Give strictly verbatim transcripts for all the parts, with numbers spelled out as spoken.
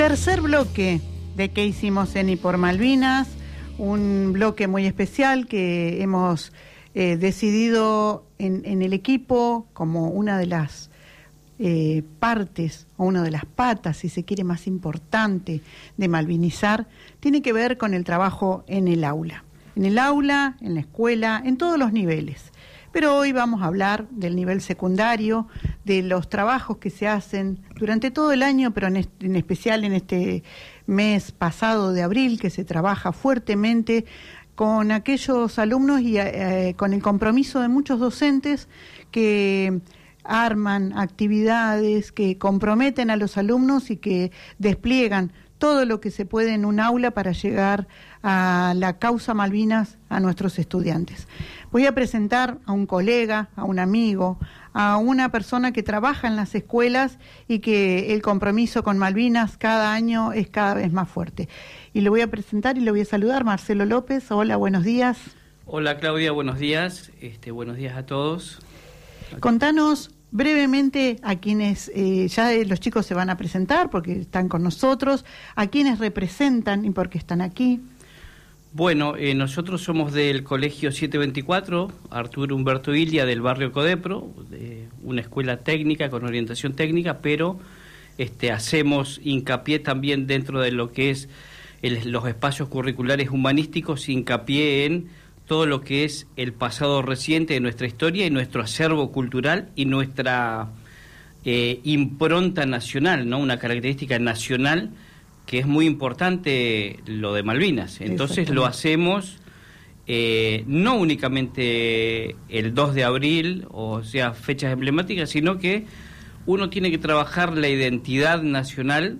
Tercer bloque de ¿Qué hicimos en y por Malvinas? Un bloque muy especial que hemos eh, decidido en, en el equipo como una de las eh, partes o una de las patas, si se quiere, más importante de Malvinizar, tiene que ver con el trabajo en el aula. En el aula, en la escuela, en todos los niveles. Pero hoy vamos a hablar del nivel secundario, de los trabajos que se hacen durante todo el año, pero en, este, en especial en este mes pasado de abril, que se trabaja fuertemente con aquellos alumnos y eh, con el compromiso de muchos docentes que arman actividades, que comprometen a los alumnos y que despliegan todo lo que se puede en un aula para llegar a la causa Malvinas a nuestros estudiantes. Voy a presentar a un colega, a un amigo, a una persona que trabaja en las escuelas y que el compromiso con Malvinas cada año es cada vez más fuerte. Y lo voy a presentar y lo voy a saludar, Marcelo López. Hola, buenos días. Hola Claudia, buenos días. Este, buenos días a todos. Contanos brevemente a quienes, eh, ya los chicos se van a presentar porque están con nosotros, a quienes representan y por qué están aquí. Bueno, eh, nosotros somos del Colegio setecientos veinticuatro, Arturo Humberto Ilia, del barrio Codepro, de una escuela técnica con orientación técnica, pero este, hacemos hincapié también dentro de lo que es el, los espacios curriculares humanísticos, hincapié en todo lo que es el pasado reciente de nuestra historia y nuestro acervo cultural y nuestra eh, impronta nacional, ¿no? Una característica nacional que es muy importante, lo de Malvinas. Entonces lo hacemos eh, no únicamente el dos de abril, o sea, fechas emblemáticas, sino que uno tiene que trabajar la identidad nacional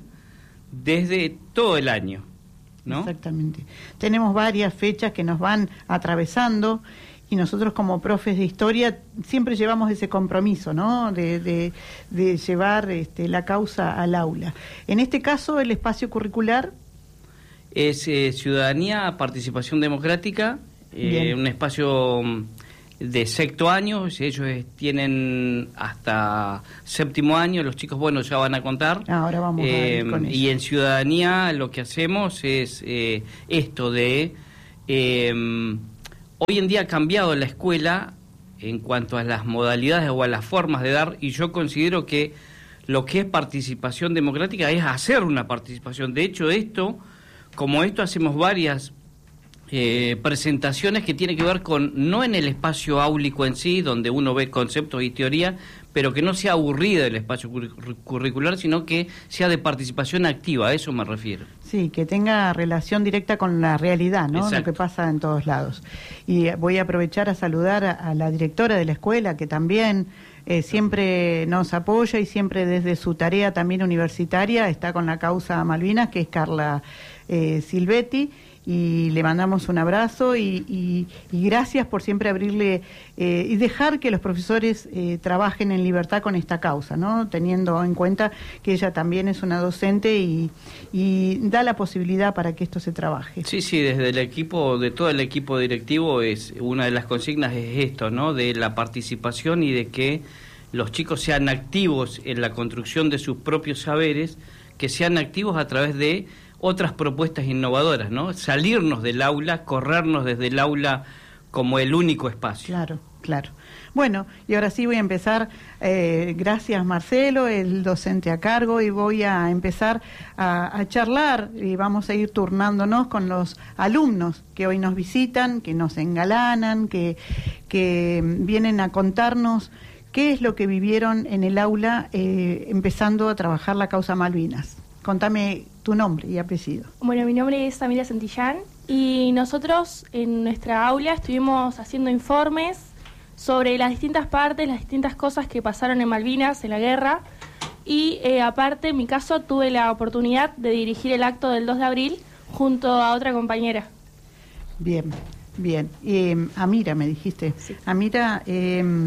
desde todo el año, ¿no? Exactamente. Tenemos varias fechas que nos van atravesando y nosotros como profes de historia siempre llevamos ese compromiso, ¿no? De, de, de llevar este, la causa al aula. En este caso, el espacio curricular es eh, ciudadanía, participación democrática, eh, un espacio de sexto año. Ellos tienen hasta séptimo año, los chicos, bueno, ya van a contar. Ahora vamos eh, a ver con eso. Y en ciudadanía lo que hacemos es eh, esto de eh, hoy en día ha cambiado la escuela en cuanto a las modalidades o a las formas de dar, y yo considero que lo que es participación democrática es hacer una participación. De hecho, esto, como esto, hacemos varias eh, presentaciones que tienen que ver con, no en el espacio áulico en sí, donde uno ve conceptos y teoría, pero que no sea aburrido el espacio curricular, sino que sea de participación activa, a eso me refiero. Sí, que tenga relación directa con la realidad, ¿no? Exacto. Lo que pasa en todos lados. Y voy a aprovechar a saludar a, a la directora de la escuela, que también eh, siempre nos apoya y siempre desde su tarea también universitaria está con la causa Malvinas, que es Carla eh, Silvetti. Y le mandamos un abrazo y, y, y gracias por siempre abrirle eh, y dejar que los profesores eh, trabajen en libertad con esta causa, ¿no? Teniendo en cuenta que ella también es una docente y, y da la posibilidad para que esto se trabaje. Sí, sí, desde el equipo, de todo el equipo directivo, es una de las consignas es esto, ¿no? De la participación y de que los chicos sean activos en la construcción de sus propios saberes, que sean activos a través de otras propuestas innovadoras, ¿no? Salirnos del aula, corrernos desde el aula como el único espacio. Claro, claro. Bueno, y ahora sí voy a empezar, eh, gracias Marcelo, el docente a cargo, y voy a empezar a, a charlar y vamos a ir turnándonos con los alumnos que hoy nos visitan, que nos engalanan, que, que vienen a contarnos qué es lo que vivieron en el aula eh, empezando a trabajar la causa Malvinas. Contame tu nombre y apellido. Bueno, mi nombre es Amelia Santillán y nosotros en nuestra aula estuvimos haciendo informes sobre las distintas partes, las distintas cosas que pasaron en Malvinas, en la guerra, y eh, aparte, en mi caso, tuve la oportunidad de dirigir el acto del dos de abril junto a otra compañera. Bien, bien. Eh, Amira, me dijiste. Sí. Amira, eh,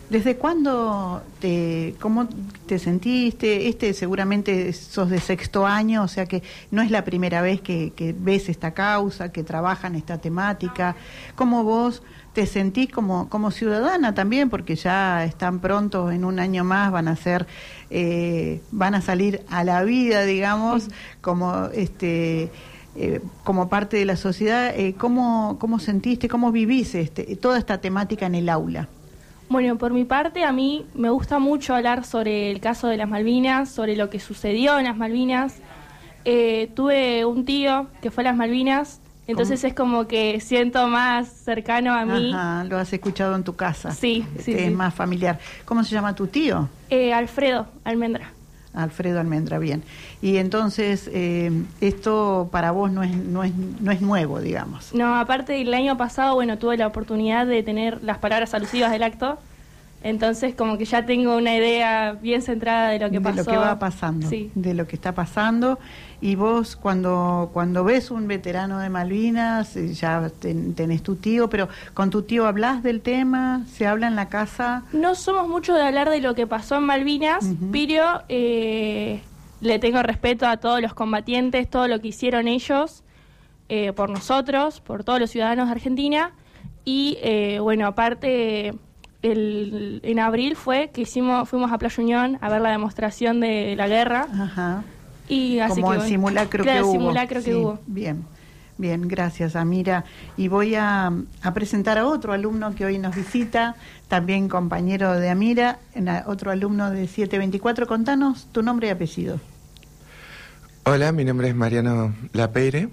¿Desde cuándo te, cómo te sentiste? Este seguramente sos de sexto año, o sea que no es la primera vez que, que ves esta causa, que trabajan esta temática. ¿Cómo vos te sentís como, como ciudadana también? Porque ya están pronto, en un año más van a ser, eh, van a salir a la vida, digamos, como este eh, como parte de la sociedad. Eh, ¿cómo, cómo sentiste, cómo vivís este, toda esta temática en el aula? Bueno, por mi parte, a mí me gusta mucho hablar sobre el caso de las Malvinas, sobre lo que sucedió en las Malvinas. Eh, tuve un tío que fue a las Malvinas, entonces ¿Cómo? Es como que siento más cercano a mí. Ajá, lo has escuchado en tu casa. Sí, sí, Es sí. más familiar. ¿Cómo se llama tu tío? Eh, Alfredo Almendra. Alfredo Almendra, bien. Y entonces, eh, esto para vos no es, no es, no es nuevo, digamos. No, aparte el año pasado, bueno, tuve la oportunidad de tener las palabras alusivas del acto, entonces como que ya tengo una idea bien centrada de lo que pasó. De lo que va pasando, sí. De lo que está pasando. Y vos cuando cuando ves un veterano de Malvinas, ya ten, tenés tu tío, pero ¿con tu tío hablas del tema? ¿Se habla en la casa? No somos mucho de hablar de lo que pasó en Malvinas, uh-huh. pero eh, le tengo respeto a todos los combatientes, todo lo que hicieron ellos eh, por nosotros, por todos los ciudadanos de Argentina. Y eh, bueno, aparte, el, en abril fue que hicimos fuimos a Playa Unión a ver la demostración de la guerra. Ajá. Y así como que, el simulacro claro, que hubo. El simulacro que sí, hubo. Bien, bien, gracias, Amira. Y voy a, a presentar a otro alumno que hoy nos visita, también compañero de Amira, otro alumno de siete veinticuatro. Contanos tu nombre y apellido. Hola, mi nombre es Mariano Lapeire.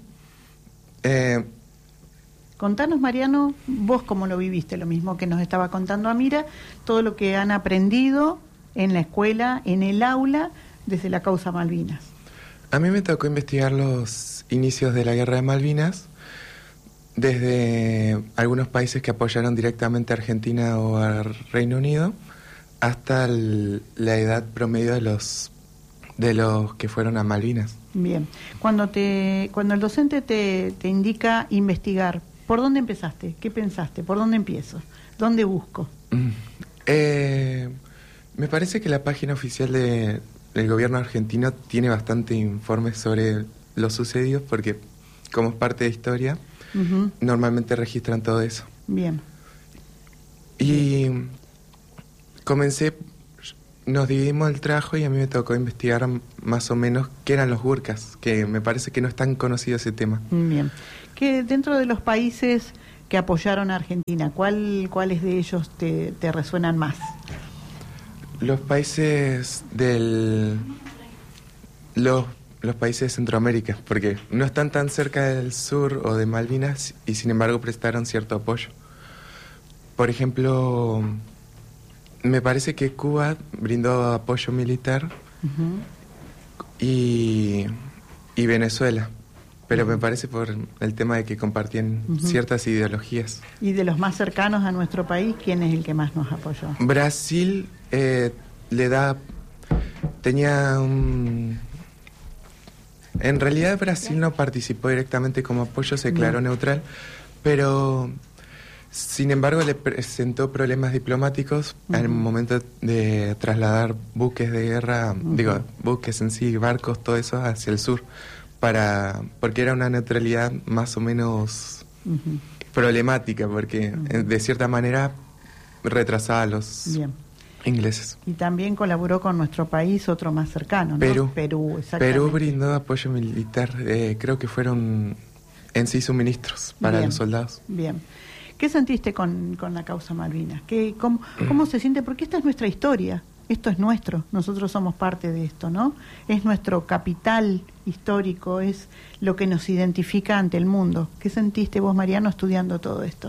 Eh, Contanos, Mariano, vos cómo lo viviste, lo mismo que nos estaba contando Amira, todo lo que han aprendido en la escuela, en el aula, desde la causa Malvinas. A mí me tocó investigar los inicios de la Guerra de Malvinas, desde algunos países que apoyaron directamente a Argentina o al Reino Unido, hasta el, la edad promedio de los de los que fueron a Malvinas. Bien. Cuando te cuando el docente te, te indica investigar, ¿por dónde empezaste? ¿Qué pensaste? ¿Por dónde empiezo? ¿Dónde busco? Mm, eh, me parece que la página oficial de el gobierno argentino tiene bastante informes sobre lo sucedido, porque como es parte de historia, uh-huh. normalmente registran todo eso. Bien. Y comencé, nos dividimos el trabajo y a mí me tocó investigar más o menos qué eran los gurkas, que me parece que no es tan conocido ese tema. Bien. Que dentro de los países que apoyaron a Argentina, ¿cuál, ¿cuáles de ellos te, te resuenan más? Los países del... Los, los países de Centroamérica, porque no están tan cerca del sur o de Malvinas y sin embargo prestaron cierto apoyo. Por ejemplo, me parece que Cuba brindó apoyo militar uh-huh. y, y Venezuela, pero uh-huh. me parece por el tema de que compartían uh-huh. ciertas ideologías. ¿Y de los más cercanos a nuestro país, quién es el que más nos apoyó? Brasil eh, le da... tenía un... En realidad Brasil no participó directamente como apoyo, se declaró no. neutral, pero sin embargo le presentó problemas diplomáticos uh-huh. al momento de trasladar buques de guerra, uh-huh. digo, buques en sí, barcos, todo eso hacia el sur, para porque era una neutralidad más o menos uh-huh. problemática, porque uh-huh. de cierta manera retrasaba a los... Bien. ingleses. Y también colaboró con nuestro país, otro más cercano, ¿no? Perú. Perú, exactamente. Perú brindó apoyo militar, eh, creo que fueron en sí suministros para bien, los soldados. Bien. ¿Qué sentiste con, con la causa Malvinas? ¿Qué, cómo, ¿Cómo se siente? Porque esta es nuestra historia, esto es nuestro, nosotros somos parte de esto, ¿no? Es nuestro capital histórico, es lo que nos identifica ante el mundo. ¿Qué sentiste vos, Mariano, estudiando todo esto?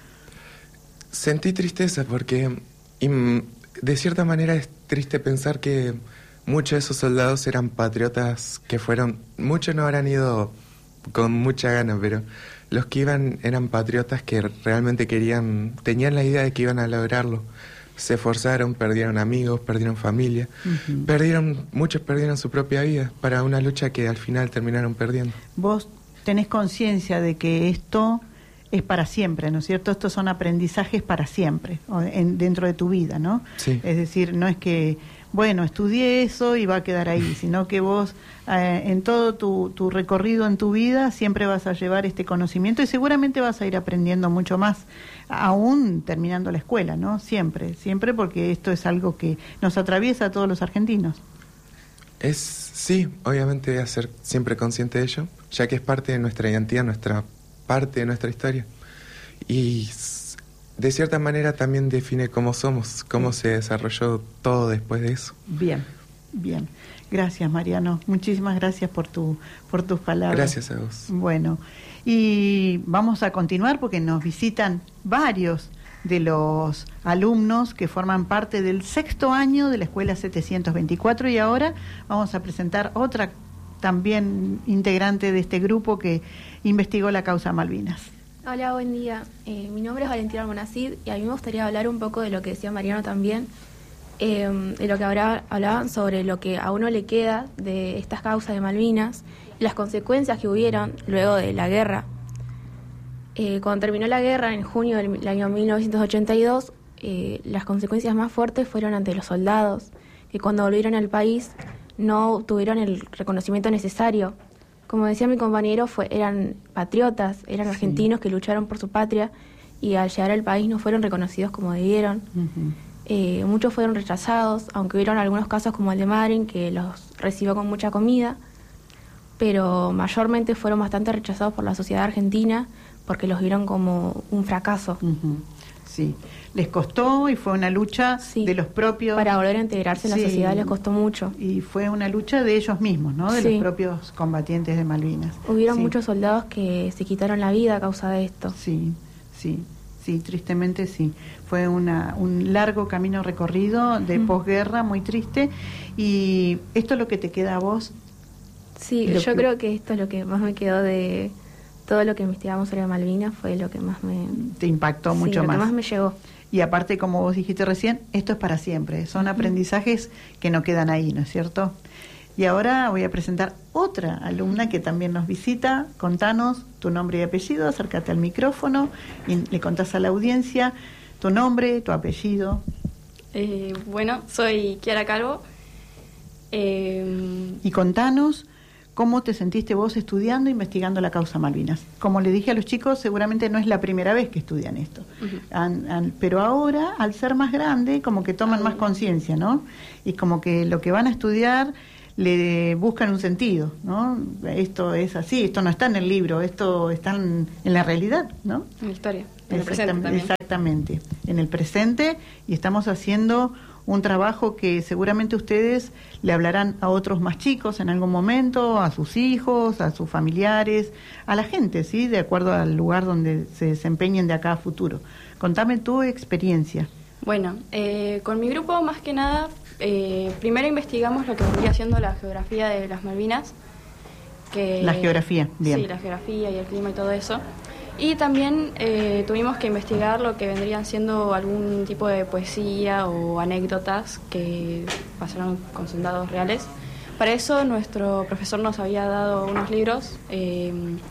Sentí tristeza porque... Y, de cierta manera es triste pensar que muchos de esos soldados eran patriotas que fueron... Muchos no habrán ido con mucha gana, pero los que iban eran patriotas que realmente querían... Tenían la idea de que iban a lograrlo. Se esforzaron, perdieron amigos, perdieron familia, uh-huh. perdieron muchos perdieron su propia vida para una lucha que al final terminaron perdiendo. ¿Vos tenés conciencia de que esto es para siempre, ¿no es cierto? Estos son aprendizajes para siempre, o en, dentro de tu vida, ¿no? Sí. Es decir, no es que, bueno, estudié eso y va a quedar ahí, sino que vos eh, en todo tu, tu recorrido en tu vida siempre vas a llevar este conocimiento y seguramente vas a ir aprendiendo mucho más, aún terminando la escuela, ¿no? Siempre, siempre, porque esto es algo que nos atraviesa a todos los argentinos. Es, sí, obviamente voy a ser siempre consciente de ello, ya que es parte de nuestra identidad, nuestra parte de nuestra historia. Y de cierta manera también define cómo somos, cómo se desarrolló todo después de eso. Bien, bien. Gracias, Mariano. Muchísimas gracias por tu por tus palabras. Gracias a vos. Bueno, y vamos a continuar porque nos visitan varios de los alumnos que forman parte del sexto año de la Escuela setecientos veinticuatro y ahora vamos a presentar otra también integrante de este grupo que investigó la causa Malvinas. Hola, buen día. Eh, mi nombre es Valentina Almonacid y a mí me gustaría hablar un poco de lo que decía Mariano también, eh, de lo que habrá, hablaban sobre lo que a uno le queda de estas causas de Malvinas y las consecuencias que hubieron luego de la guerra. Eh, cuando terminó la guerra en junio del año mil novecientos ochenta y dos, eh, las consecuencias más fuertes fueron ante los soldados, que cuando volvieron al país no obtuvieron el reconocimiento necesario. Como decía mi compañero, fue, eran patriotas, eran Sí. argentinos que lucharon por su patria y al llegar al país no fueron reconocidos como debieron. Uh-huh. Eh, muchos fueron rechazados, aunque hubieron algunos casos como el de Madryn, que los recibió con mucha comida, pero mayormente fueron bastante rechazados por la sociedad argentina porque los vieron como un fracaso. Uh-huh. Sí, les costó y fue una lucha Sí. de los propios... Para volver a integrarse en Sí. la sociedad les costó mucho. Y fue una lucha de ellos mismos, ¿no? De Sí. los propios combatientes de Malvinas. Hubieron Sí. muchos soldados que se quitaron la vida a causa de esto. Sí, sí, sí, tristemente sí. Fue una, un largo camino recorrido de Mm. posguerra, muy triste. Y esto es lo que te queda a vos. Sí, Lo yo que- creo que esto es lo que más me quedó de todo lo que investigamos sobre Malvinas, fue lo que más me... Te impactó sí, mucho lo más. que más me llegó. Y aparte, como vos dijiste recién, esto es para siempre. Son aprendizajes que no quedan ahí, ¿no es cierto? Y ahora voy a presentar otra alumna que también nos visita. Contanos tu nombre y apellido, acércate al micrófono y le contás a la audiencia tu nombre, tu apellido. Eh, bueno, soy Kiara Calvo. Eh, Y contanos cómo te sentiste vos estudiando, investigando la causa Malvinas. Como le dije a los chicos, seguramente no es la primera vez que estudian esto. Ujú. Han- han- pero ahora, al ser más grande, como que toman más conciencia, ¿no? Y como que lo que van a estudiar le buscan un sentido, ¿no? Esto es así, esto no está en el libro, esto está en, en la realidad, ¿no? en la historia, en el presente Exactam- también. Exactamente, en el presente, y estamos haciendo un trabajo que seguramente ustedes le hablarán a otros más chicos en algún momento, a sus hijos, a sus familiares, a la gente, ¿sí? De acuerdo al lugar donde se desempeñen de acá a futuro. Contame tu experiencia. Bueno, eh, con mi grupo más que nada, eh, primero investigamos lo que vendría siendo la geografía de las Malvinas. Que, La geografía, bien. Sí, la geografía y el clima y todo eso. Y también eh, tuvimos que investigar lo que vendrían siendo algún tipo de poesía o anécdotas que pasaron con soldados reales. Para eso nuestro profesor nos había dado unos libros. Eh,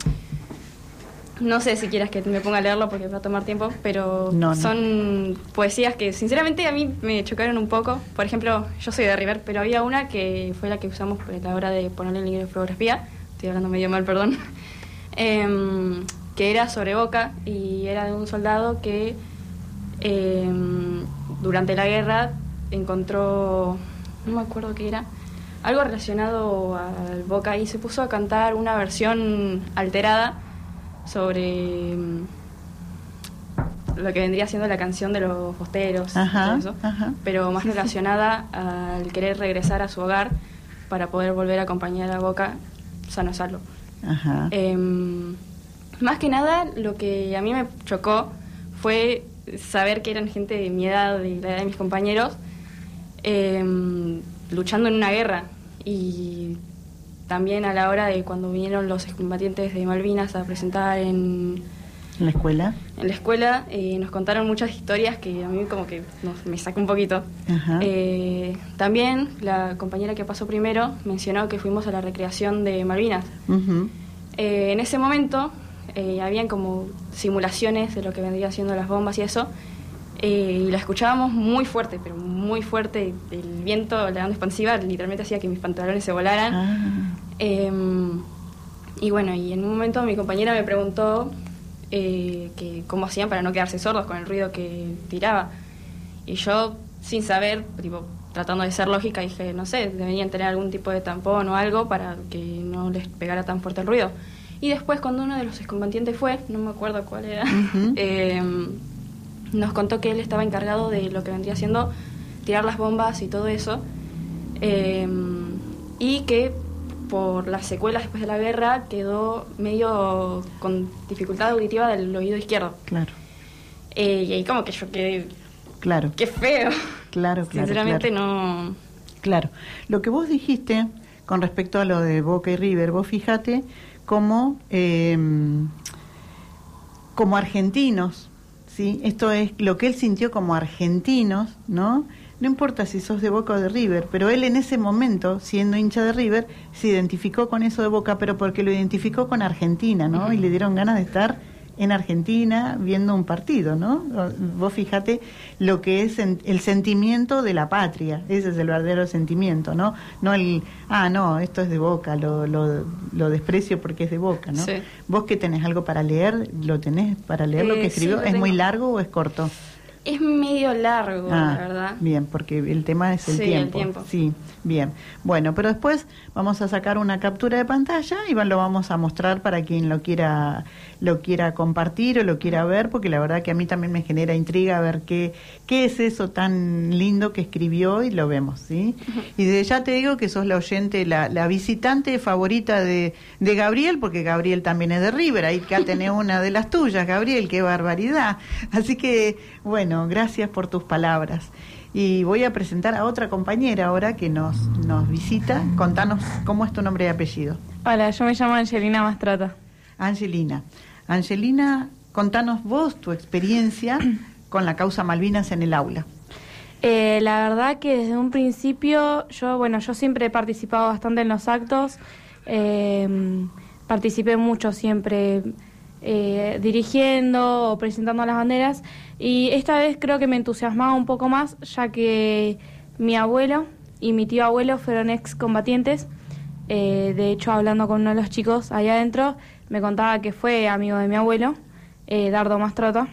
no sé si quieras que me ponga a leerlo porque va a tomar tiempo, pero No, no. son poesías que sinceramente a mí me chocaron un poco. Por ejemplo, yo soy de River, pero había una que fue la que usamos a la hora de ponerle el libro de fotografía. Estoy hablando medio mal, perdón. Em, que era sobre Boca y era de un soldado que eh, durante la guerra encontró, no me acuerdo qué era, algo relacionado al Boca y se puso a cantar una versión alterada sobre mm, lo que vendría siendo la canción de los bosteros, Ajá, todo eso, ajá. pero más Sí, sí. relacionada al querer regresar a su hogar para poder volver a acompañar a Boca sano y salvo. Ajá. Em, más que nada, lo que a mí me chocó fue saber que eran gente de mi edad, de la edad de mis compañeros, em, luchando en una guerra. Y también a la hora de cuando vinieron los excombatientes de Malvinas a presentar en, ¿En la escuela? en la escuela, eh, nos contaron muchas historias que a mí como que no, me sacó un poquito. Ajá. Eh, también la compañera que pasó primero mencionó que fuimos a la recreación de Malvinas. Ujú. Eh, en ese momento eh, habían como simulaciones de lo que vendría siendo las bombas y eso, eh, y la escuchábamos muy fuerte, pero muy fuerte. El viento, la onda expansiva, literalmente hacía que mis pantalones se volaran. Ah. Eh, y bueno, y en un momento mi compañera me preguntó eh, que cómo hacían para no quedarse sordos con el ruido que tiraba. Y yo, sin saber, tipo, tratando de ser lógica, dije, no sé, deberían tener algún tipo de tampón o algo para que no les pegara tan fuerte el ruido. Y después, cuando uno de los excombatientes fue, no me acuerdo cuál era, Uh-huh. eh, nos contó que él estaba encargado de lo que vendría siendo tirar las bombas y todo eso, eh, y que por las secuelas después de la guerra quedó medio con dificultad auditiva del oído izquierdo. Claro, Eh, y ahí como que yo quedé, claro, qué feo. claro, claro. Sinceramente claro. no... Claro, lo que vos dijiste con respecto a lo de Boca y River, vos fíjate cómo eh, como argentinos, ¿sí? Esto es lo que él sintió como argentinos, ¿no? No importa si sos de Boca o de River, pero él en ese momento, siendo hincha de River, se identificó con eso de Boca, pero porque lo identificó con Argentina, ¿no? Y le dieron ganas de estar en Argentina viendo un partido, ¿no? Vos fíjate lo que es en, el sentimiento de la patria, ese es el verdadero sentimiento, ¿no? No el, ah, no, esto es de Boca, lo, lo, lo desprecio porque es de Boca, ¿no? Sí. Vos que tenés algo para leer, ¿lo tenés para leer Eh, lo que sí, escribió? lo ¿Es muy tengo. largo o es corto? Es medio largo, Ah, la verdad. bien, porque el tema es el Sí, el tiempo. tiempo. Sí, bien. Bueno, pero después vamos a sacar una captura de pantalla y lo vamos a mostrar para quien lo quiera lo quiera compartir o lo quiera ver, porque la verdad que a mí también me genera intriga ver qué qué es eso tan lindo que escribió y lo vemos, ¿sí? Y desde ya te digo que sos la oyente, la, la visitante favorita de, de Gabriel, porque Gabriel también es de River, ahí acá tenés una de las tuyas, Gabriel, qué barbaridad. Así que, bueno, gracias por tus palabras. Y voy a presentar a otra compañera ahora que nos, nos visita. Contanos cómo es tu nombre y apellido. Hola, yo me llamo Angelina Mastrata. Angelina. Angelina, contanos vos tu experiencia con la causa Malvinas en el aula. Eh, la verdad que desde un principio, yo bueno, yo siempre he participado bastante en los actos, eh, participé mucho siempre eh, dirigiendo o presentando las banderas, y esta vez creo que me entusiasmaba un poco más, ya que mi abuelo y mi tío abuelo fueron excombatientes. Eh, de hecho, hablando con uno de los chicos ahí adentro, me contaba que fue amigo de mi abuelo, eh, Dardo Mastrota,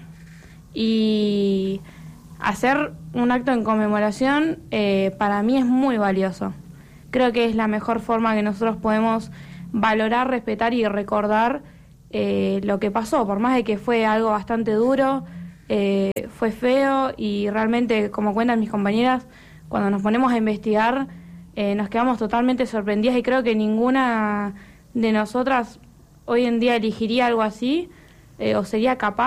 y hacer un acto en conmemoración eh, para mí es muy valioso. Creo que es la mejor forma que nosotros podemos valorar, respetar y recordar eh, lo que pasó, por más de que fue algo bastante duro, eh, fue feo, y realmente, como cuentan mis compañeras, cuando nos ponemos a investigar eh, nos quedamos totalmente sorprendidas, y creo que ninguna de nosotras hoy en día elegiría algo así eh, o sería capaz